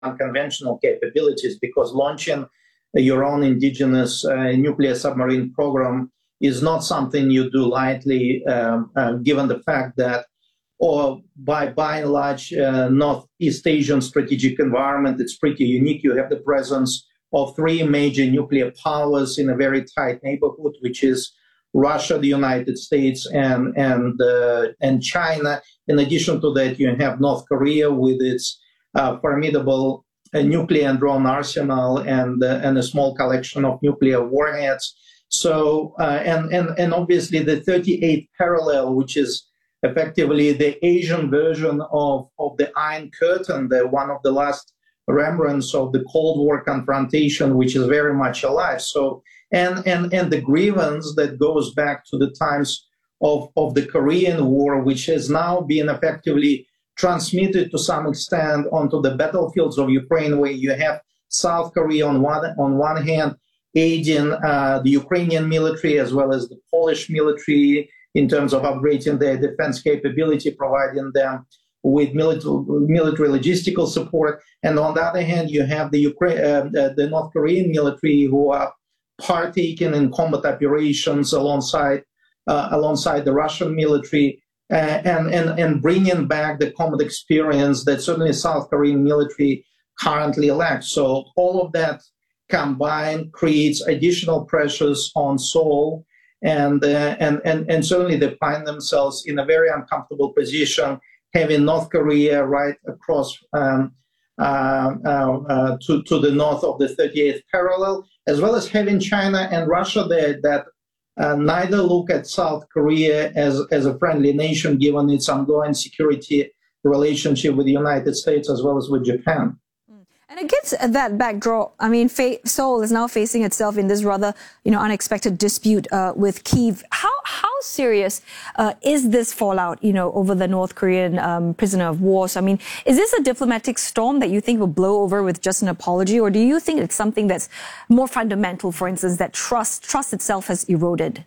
unconventional capabilities, because launching your own indigenous nuclear submarine program is not something you do lightly, given the fact that, or by and large, Northeast Asian strategic environment, it's pretty unique. You have the presence of three major nuclear powers in a very tight neighborhood, which is Russia, the United States, and China. In addition to that, you have North Korea with its formidable nuclear and drone arsenal and a small collection of nuclear warheads. So, and obviously the 38th parallel, which is effectively the Asian version of the Iron Curtain, one of the last remnants of the Cold War confrontation, which is very much alive. So, and the grievance that goes back to the times of the Korean War, which has now been effectively transmitted to some extent onto the battlefields of Ukraine, where you have South Korea on one hand aiding the Ukrainian military as well as the Polish military in terms of upgrading their defense capability, providing them with military logistical support. And on the other hand, you have the North Korean military who are partaking in combat operations alongside the Russian military and bringing back the combat experience that certainly South Korean military currently lacks. So all of that combined creates additional pressures on Seoul, and certainly they find themselves in a very uncomfortable position, having North Korea right across to the north of the 38th parallel, as well as having China and Russia there that neither look at South Korea as a friendly nation, given its ongoing security relationship with the United States as well as with Japan. And against that backdrop, I mean, Seoul is now facing itself in this rather, unexpected dispute with Kyiv. How serious is this fallout, over the North Korean prisoner of war? So, I mean, is this a diplomatic storm that you think will blow over with just an apology, or do you think it's something that's more fundamental, for instance, that trust itself has eroded?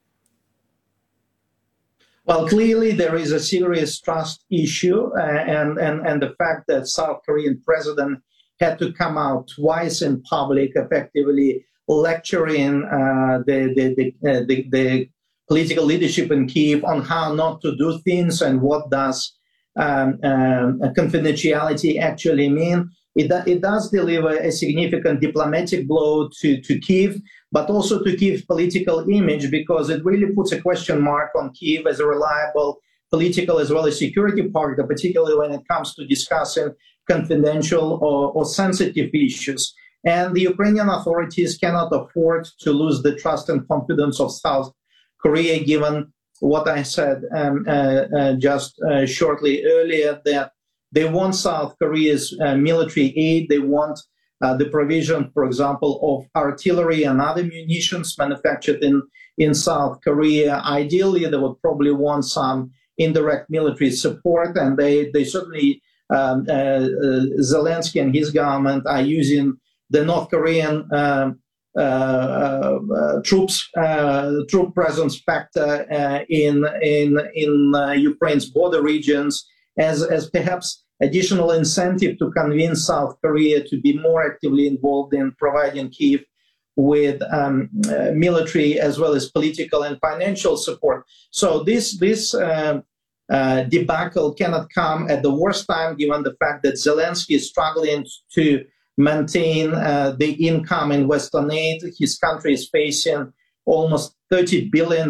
Well, clearly there is a serious trust issue, and the fact that South Korean president had to come out twice in public, effectively lecturing the political leadership in Kyiv on how not to do things and what does confidentiality actually mean. It does deliver a significant diplomatic blow to Kyiv, but also to Kyiv's political image, because it really puts a question mark on Kyiv as a reliable political as well as security partner, particularly when it comes to discussing confidential or sensitive issues. And the Ukrainian authorities cannot afford to lose the trust and confidence of South Korea, given what I said just shortly earlier, that they want South Korea's military aid. They want the provision, for example, of artillery and other munitions manufactured in South Korea. Ideally, they would probably want some indirect military support, and they certainly Zelensky and his government are using the North Korean troop presence factor in Ukraine's border regions as perhaps additional incentive to convince South Korea to be more actively involved in providing Kyiv with military as well as political and financial support. So this debacle cannot come at the worst time, given the fact that Zelensky is struggling to maintain the income in Western aid. His country is facing almost $30 billion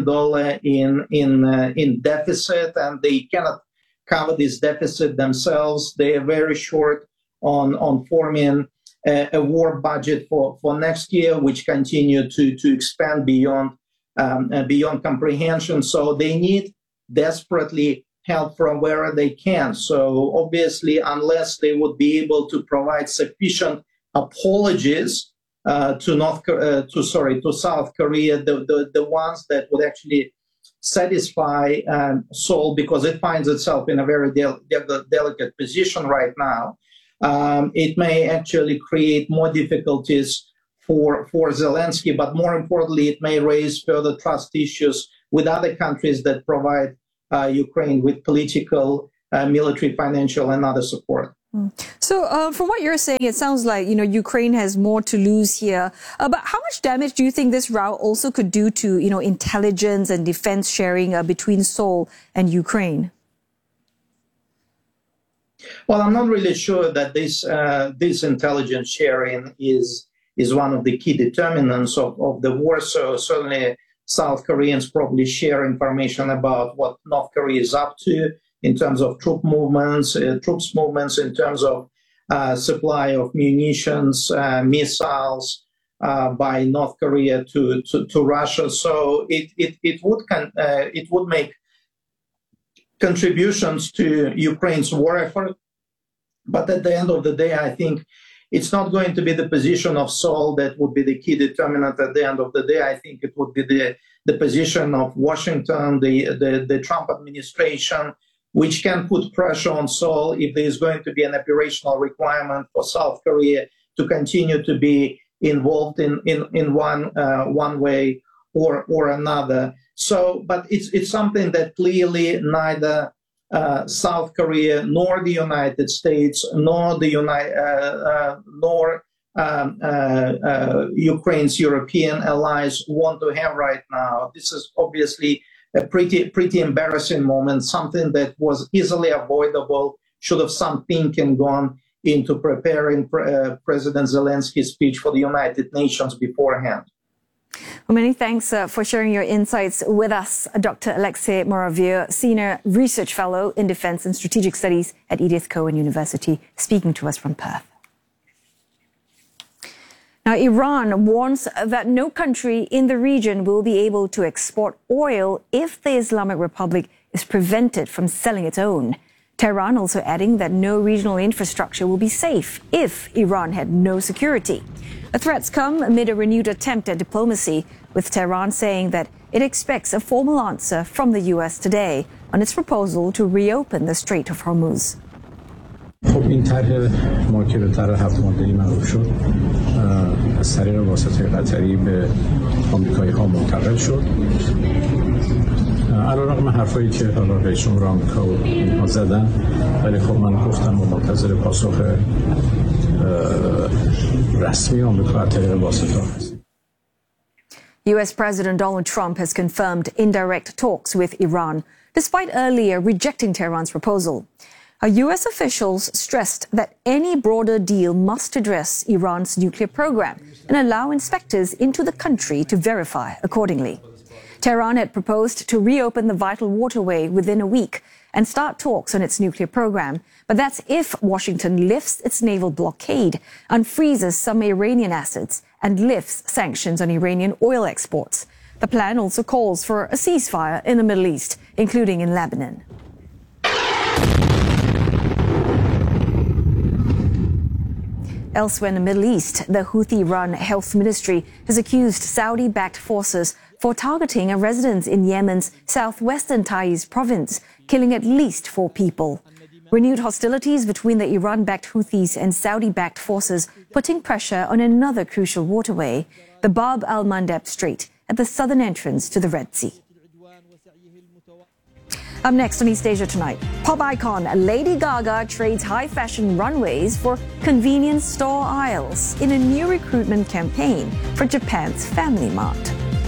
in deficit, and they cannot cover this deficit themselves. They are very short on forming a war budget for next year, which continue to expand beyond comprehension. So they need desperately help from where they can. So obviously, unless they would be able to provide sufficient apologies to South Korea, the ones that would actually satisfy Seoul, because it finds itself in a very delicate position right now, it may actually create more difficulties for Zelensky, but more importantly, it may raise further trust issues with other countries that provide Ukraine with political, military, financial, and other support. So, from what you're saying, it sounds like, Ukraine has more to lose here. But how much damage do you think this rout also could do to, intelligence and defense sharing between Seoul and Ukraine? Well, I'm not really sure that this intelligence sharing is one of the key determinants of the war. So certainly South Koreans probably share information about what North Korea is up to in terms of troops movements, in terms of supply of munitions, missiles by North Korea to Russia. So it would make contributions to Ukraine's war effort. But at the end of the day, I think it's not going to be the position of Seoul that would be the key determinant at the end of the day. I think it would be the position of Washington, the Trump administration, which can put pressure on Seoul if there is going to be an operational requirement for South Korea to continue to be involved in one way or another. So, but it's something that clearly neither South Korea nor the United States nor Ukraine's European allies want to have right now. This is obviously a pretty embarrassing moment, something that was easily avoidable, should have some thinking gone into preparing President Zelensky's speech for the United Nations beforehand. Well, many thanks for sharing your insights with us, Dr. Alexey Muravyev, Senior Research Fellow in Defense and Strategic Studies at Edith Cowan University, speaking to us from Perth. Now, Iran warns that no country in the region will be able to export oil if the Islamic Republic is prevented from selling its own. Tehran also adding that no regional infrastructure will be safe if Iran had no security. The threats come amid a renewed attempt at diplomacy, with Tehran saying that it expects a formal answer from the U.S. today on its proposal to reopen the Strait of Hormuz. خب این طرح ما که به طرح 7 ماده‌ای معروف شد از طریق واسطه قطری به آمریکایی‌ها منتقل شد. علیرغم حرفایی که حالا رئیس جمهور آمریکا و اینها زدن، ولی خب من گفتم و منتظر پاسخ رسمی آمریکا از طریق واسطه هست. U.S. President Donald Trump has confirmed indirect talks with Iran, despite earlier rejecting Tehran's proposal. U.S. officials stressed that any broader deal must address Iran's nuclear program and allow inspectors into the country to verify accordingly. Tehran had proposed to reopen the vital waterway within a week and start talks on its nuclear program. But that's if Washington lifts its naval blockade, unfreezes some Iranian assets, and lifts sanctions on Iranian oil exports. The plan also calls for a ceasefire in the Middle East, including in Lebanon. Elsewhere in the Middle East, the Houthi-run Health Ministry has accused Saudi-backed forces for targeting a residence in Yemen's southwestern Taiz province, killing at least 4 people. Renewed hostilities between the Iran-backed Houthis and Saudi-backed forces putting pressure on another crucial waterway, the Bab al-Mandeb Strait, at the southern entrance to the Red Sea. Up next on East Asia Tonight, pop icon Lady Gaga trades high-fashion runways for convenience store aisles in a new recruitment campaign for Japan's Family Mart.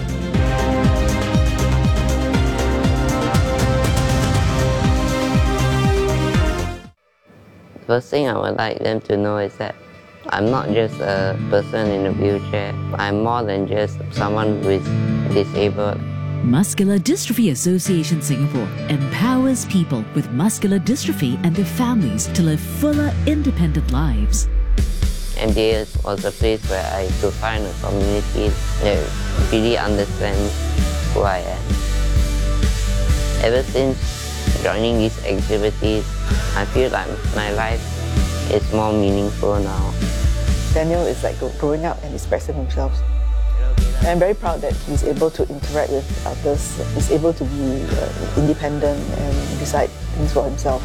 First thing I would like them to know is that I'm not just a person in a wheelchair. I'm more than just someone who is disabled. Muscular Dystrophy Association Singapore empowers people with muscular dystrophy and their families to live fuller, independent lives. MDS was a place where I could find a community that really understands who I am. Ever since joining these activities, I feel like my life is more meaningful now. Daniel is like growing up and expressing himself. I'm very proud that he's able to interact with others, he's able to be independent and decide things for himself.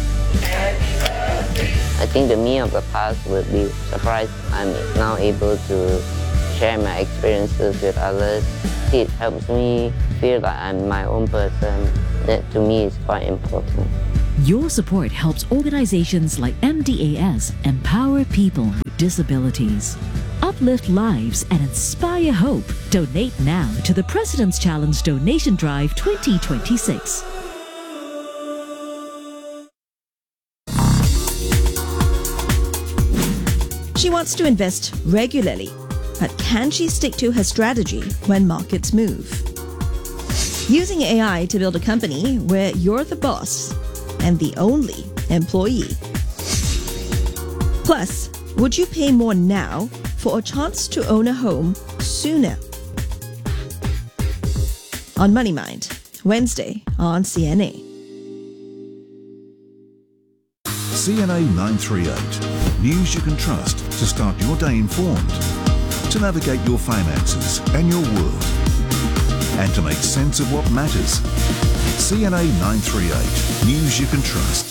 I think the me of the past would be surprised I'm now able to share my experiences with others. It helps me feel like I'm my own person. That to me is quite important. Your support helps organizations like MDAS empower people with disabilities, uplift lives, and inspire hope. Donate now to the President's Challenge Donation Drive 2026. She wants to invest regularly, but can she stick to her strategy when markets move? Using AI to build a company where you're the boss and the only employee. Plus, would you pay more now for a chance to own a home sooner? On Money Mind, Wednesday on CNA. CNA 938. News you can trust to start your day informed, to navigate your finances and your world, and to make sense of what matters. CNA 938. News you can trust.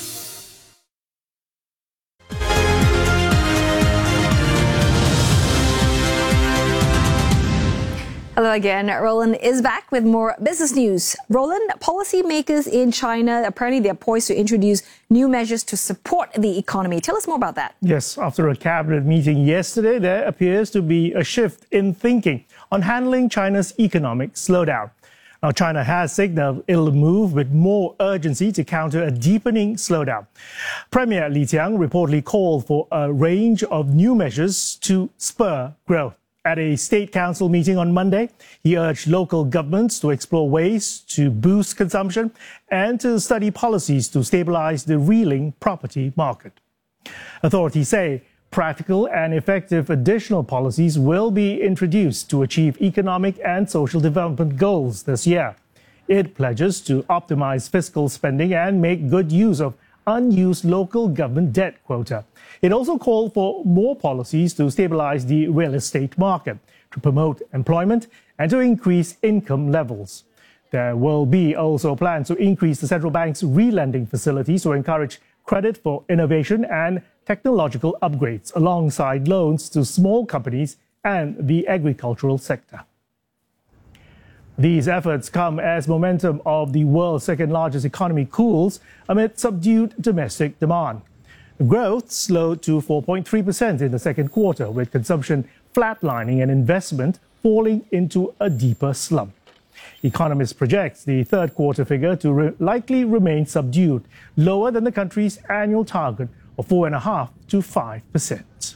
Hello again. Roland is back with more business news. Roland, policymakers in China, apparently they're poised to introduce new measures to support the economy. Tell us more about that. Yes, after a cabinet meeting yesterday, there appears to be a shift in thinking on handling China's economic slowdown. Now, China has signaled it'll move with more urgency to counter a deepening slowdown. Premier Li Qiang reportedly called for a range of new measures to spur growth. At a state council meeting on Monday, he urged local governments to explore ways to boost consumption and to study policies to stabilize the reeling property market. Authorities say practical and effective additional policies will be introduced to achieve economic and social development goals this year. It pledges to optimize fiscal spending and make good use of unused local government debt quota. It also called for more policies to stabilize the real estate market, to promote employment, and to increase income levels. There will be also plans to increase the central bank's relending facilities to encourage credit for innovation and technological upgrades, alongside loans to small companies and the agricultural sector. These efforts come as momentum of the world's second-largest economy cools amid subdued domestic demand. Growth slowed to 4.3% in the second quarter, with consumption flatlining and investment falling into a deeper slump. Economists project the third quarter figure to likely remain subdued, lower than the country's annual target of 4.5% to 5%.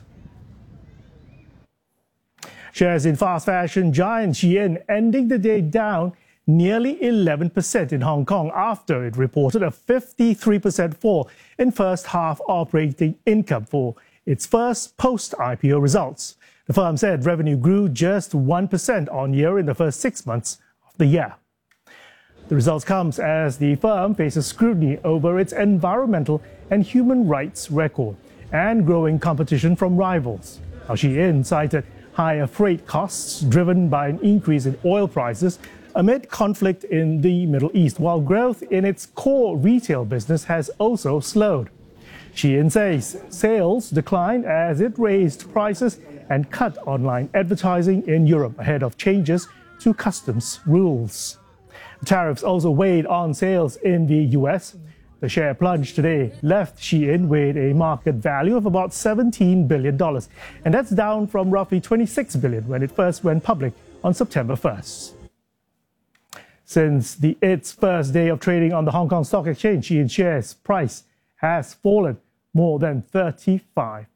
Shares in fast fashion giant Shein ending the day down nearly 11% in Hong Kong after it reported a 53% fall in first half operating income for its first post-IPO results. The firm said revenue grew just 1% on year in the first 6 months of the year. The results comes as the firm faces scrutiny over its environmental and human rights record and growing competition from rivals. Shein cited higher freight costs driven by an increase in oil prices amid conflict in the Middle East, while growth in its core retail business has also slowed. Shein says sales declined as it raised prices and cut online advertising in Europe ahead of changes to customs rules. Tariffs also weighed on sales in the US. The share plunge today left Shein with a market value of about $17 billion, and that's down from roughly $26 billion when it first went public on September 1st. Since its first day of trading on the Hong Kong Stock Exchange, Shein shares price has fallen more than 35%.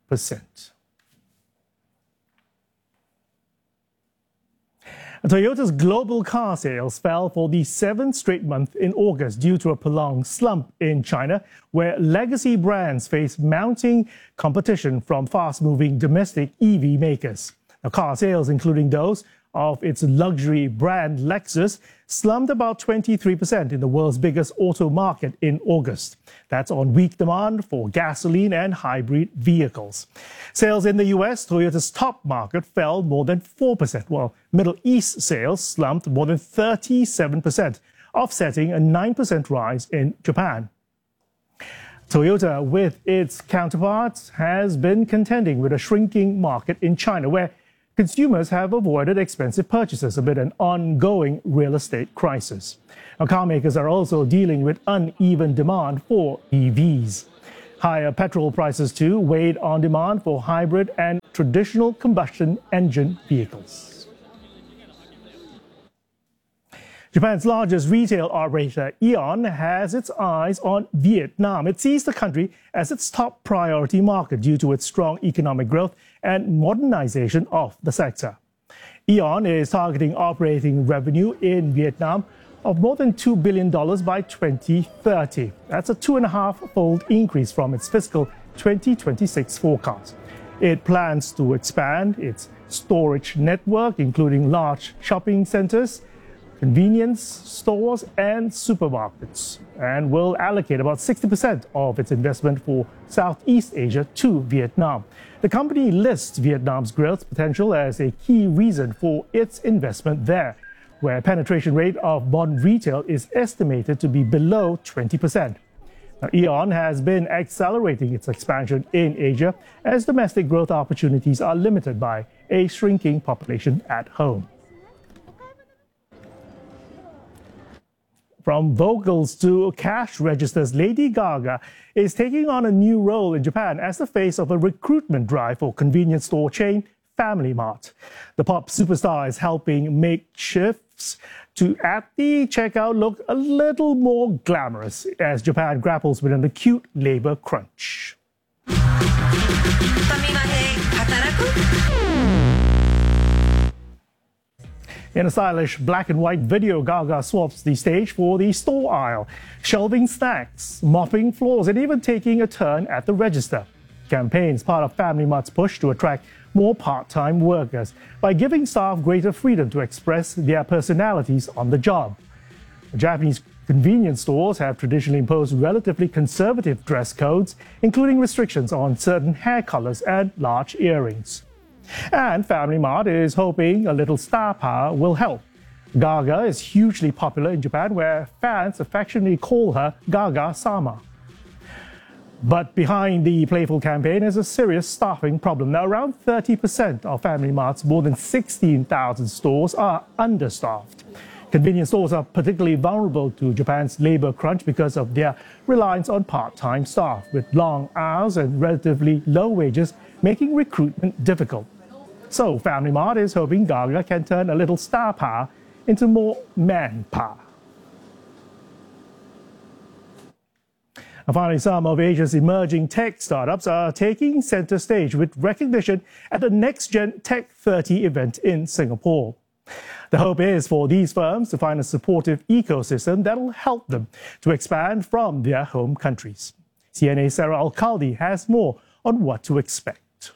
Toyota's global car sales fell for the 7th straight month in August due to a prolonged slump in China, where legacy brands face mounting competition from fast-moving domestic EV makers. Now, car sales, including those of its luxury brand Lexus, slumped about 23% in the world's biggest auto market in August. That's on weak demand for gasoline and hybrid vehicles. Sales in the US, Toyota's top market, fell more than 4%, while Middle East sales slumped more than 37%, offsetting a 9% rise in Japan. Toyota, with its counterparts, has been contending with a shrinking market in China, where consumers have avoided expensive purchases amid an ongoing real estate crisis. Now, car makers are also dealing with uneven demand for EVs. Higher petrol prices, too, weighed on demand for hybrid and traditional combustion engine vehicles. Japan's largest retail operator, AEON, has its eyes on Vietnam. It sees the country as its top priority market due to its strong economic growth and modernization of the sector. AEON is targeting operating revenue in Vietnam of more than $2 billion by 2030. That's a 2.5-fold increase from its fiscal 2026 forecast. It plans to expand its storage network, including large shopping centers, convenience stores and supermarkets, and will allocate about 60% of its investment for Southeast Asia to Vietnam. The company lists Vietnam's growth potential as a key reason for its investment there, where penetration rate of modern retail is estimated to be below 20%. Now, AEON has been accelerating its expansion in Asia as domestic growth opportunities are limited by a shrinking population at home. From vocals to cash registers, Lady Gaga is taking on a new role in Japan as the face of a recruitment drive for convenience store chain Family Mart. The pop superstar is helping make shifts to at the checkout look a little more glamorous as Japan grapples with an acute labor crunch. In a stylish black and white video, Gaga swaps the stage for the store aisle, shelving snacks, mopping floors, and even taking a turn at the register. Campaign is part of Family Mart's push to attract more part-time workers by giving staff greater freedom to express their personalities on the job. Japanese convenience stores have traditionally imposed relatively conservative dress codes, including restrictions on certain hair colors and large earrings. And Family Mart is hoping a little star power will help. Gaga is hugely popular in Japan, where fans affectionately call her Gaga-sama. But behind the playful campaign is a serious staffing problem. Now, around 30% of Family Mart's more than 16,000 stores are understaffed. Convenience stores are particularly vulnerable to Japan's labor crunch because of their reliance on part-time staff, with long hours and relatively low wages making recruitment difficult. So Family Mart is hoping Gaga can turn a little star power into more manpower. And finally, some of Asia's emerging tech startups are taking center stage with recognition at the Next Gen Tech 30 event in Singapore. The hope is for these firms to find a supportive ecosystem that will help them to expand from their home countries. CNA's Sarah Alcalde has more on what to expect.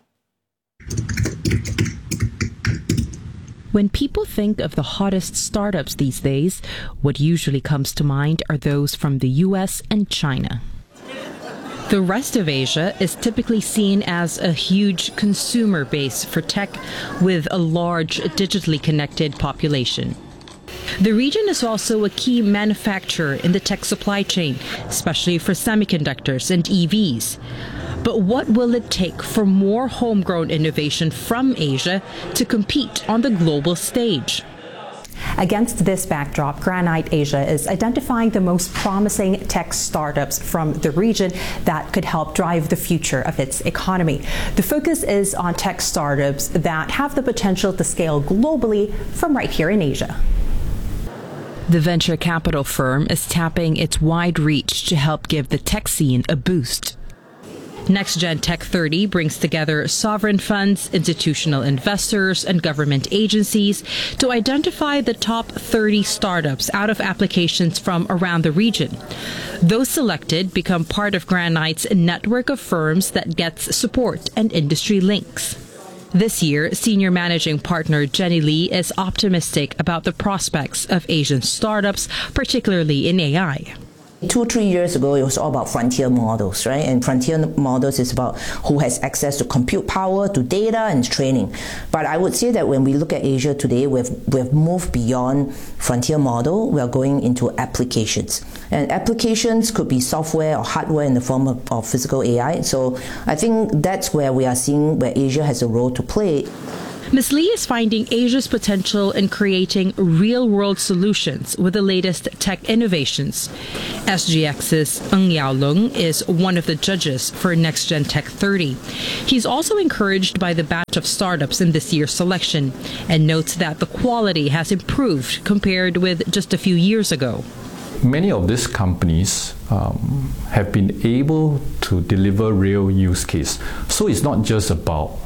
When people think of the hottest startups these days, what usually comes to mind are those from the US and China. The rest of Asia is typically seen as a huge consumer base for tech with a large digitally connected population. The region is also a key manufacturer in the tech supply chain, especially for semiconductors and EVs. But what will it take for more homegrown innovation from Asia to compete on the global stage? Against this backdrop, Granite Asia is identifying the most promising tech startups from the region that could help drive the future of its economy. The focus is on tech startups that have the potential to scale globally from right here in Asia. The venture capital firm is tapping its wide reach to help give the tech scene a boost. Next Gen Tech 30 brings together sovereign funds, institutional investors, and government agencies to identify the top 30 startups out of applications from around the region. Those selected become part of Granite's network of firms that gets support and industry links. This year, senior managing partner Jenny Lee is optimistic about the prospects of Asian startups, particularly in AI. 2-3 years ago, it was all about frontier models, right? And frontier models is about who has access to compute power, to data, and training. But I would say that when we look at Asia today, we've moved beyond frontier model. We are going into applications. And applications could be software or hardware in the form of physical AI. So I think that's where we are seeing where Asia has a role to play. Ms. Lee is finding Asia's potential in creating real-world solutions with the latest tech innovations. SGX's Ng Yao Lung is one of the judges for NextGen Tech 30. He's also encouraged by the batch of startups in this year's selection and notes that the quality has improved compared with just a few years ago. Many of these companies have been able to deliver real use case. So it's not just about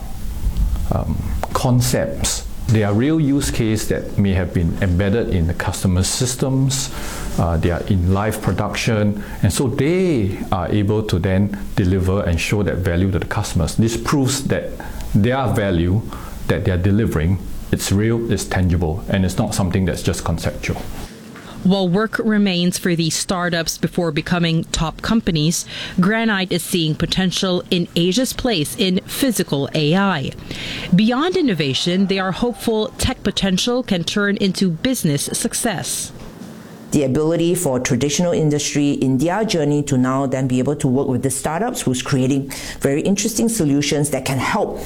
concepts. There are real use cases that may have been embedded in the customer systems, they are in live production, and so they are able to then deliver and show that value to the customers. This proves that their value that they are delivering, it's real, it's tangible, and it's not something that's just conceptual. While work remains for these startups before becoming top companies, Granite is seeing potential in Asia's place in physical AI. Beyond innovation, they are hopeful tech potential can turn into business success. The ability for traditional industry in their journey to now then be able to work with the startups who's creating very interesting solutions that can help,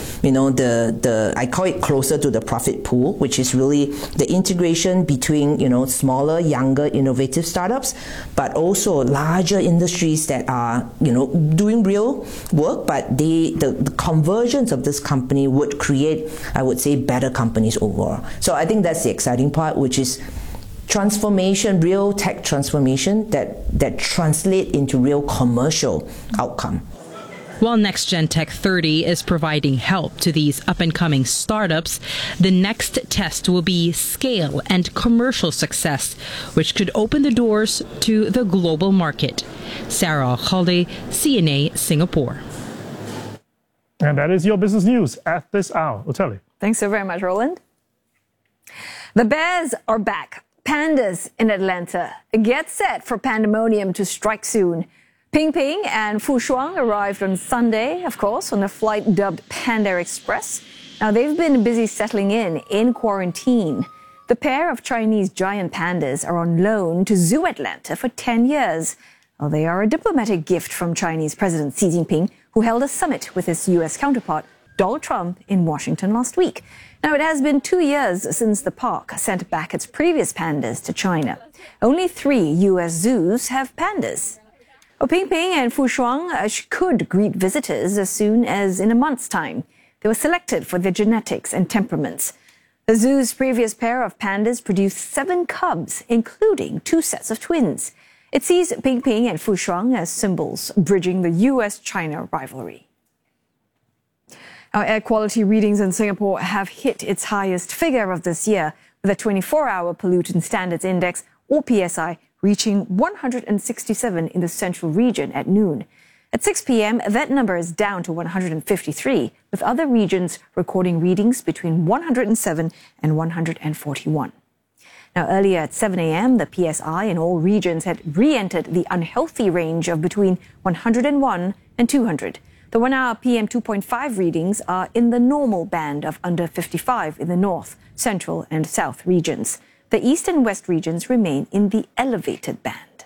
I call it closer to the profit pool, which is really the integration between, smaller, younger, innovative startups, but also larger industries that are, doing real work, but the convergence of this company would create, I would say, better companies overall. So I think that's the exciting part, which is transformation, real tech transformation that translate into real commercial outcome. While NextGen Tech 30 is providing help to these up-and-coming startups, the next test will be scale and commercial success, which could open the doors to the global market. Sarah Khalde, CNA, Singapore. And that is your business news at this hour. Oteli. Thanks so very much, Roland. The bears are back. Pandas in Atlanta. Get set for pandemonium to strike soon. Ping Ping and Fu Shuang arrived on Sunday, of course, on a flight dubbed Panda Express. Now, they've been busy settling in quarantine. The pair of Chinese giant pandas are on loan to Zoo Atlanta for 10 years. Well, they are a diplomatic gift from Chinese President Xi Jinping, who held a summit with his U.S. counterpart, Donald Trump, in Washington last week. Now, it has been 2 years since the park sent back its previous pandas to China. Only 3 U.S. zoos have pandas. Ping Ping and Fu Shuang could greet visitors as soon as in a month's time. They were selected for their genetics and temperaments. The zoo's previous pair of pandas produced 7 cubs, including 2 sets of twins. It sees Ping Ping and Fu Shuang as symbols bridging the U.S.-China rivalry. Our air quality readings in Singapore have hit its highest figure of this year, with a 24-hour pollutant standards index, or PSI, reaching 167 in the central region at noon. At 6 p.m., that number is down to 153, with other regions recording readings between 107 and 141. Now, earlier at 7 a.m., the PSI in all regions had re-entered the unhealthy range of between 101 and 200. The 1-hour PM 2.5 readings are in the normal band of under 55 in the north, central and south regions. The east and west regions remain in the elevated band.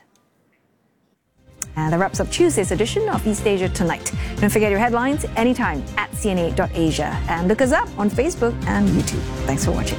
And that wraps up Tuesday's edition of East Asia Tonight. Don't forget your headlines anytime at CNA.Asia. And look us up on Facebook and YouTube. Thanks for watching.